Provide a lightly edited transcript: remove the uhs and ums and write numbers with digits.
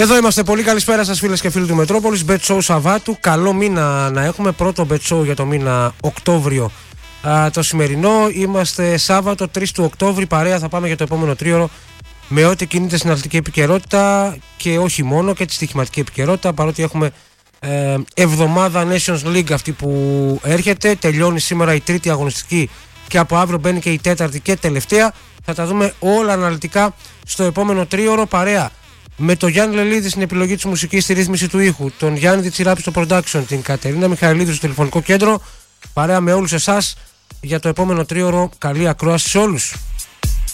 Εδώ είμαστε. Πολύ καλησπέρα σας φίλες και φίλοι του Μετρόπολης. Bet Show Σαββάτου. Καλό μήνα να έχουμε. Πρώτο Bet Show για το μήνα Οκτώβριο το σημερινό. Είμαστε Σάββατο 3 του Οκτώβρη. Παρέα θα πάμε για το επόμενο τρίωρο με ό,τι κινείται στην αθλητική επικαιρότητα και όχι μόνο, και τη στοιχηματική επικαιρότητα. Παρότι έχουμε εβδομάδα Nations League αυτή που έρχεται. Τελειώνει σήμερα η τρίτη αγωνιστική και από αύριο μπαίνει και η τέταρτη και τελευταία. Θα τα δούμε όλα αναλυτικά στο επόμενο τρίωρο, παρέα με τον Γιάννη Λελίδη στην επιλογή της μουσικής, στη ρύθμιση του ήχου, τον Γιάννη Διτσιράπη στο production, την Κατερίνα Μιχαηλίδου στο τηλεφωνικό κέντρο, παρέα με όλους εσάς για το επόμενο τρίωρο. Καλή ακρόαση σε όλους.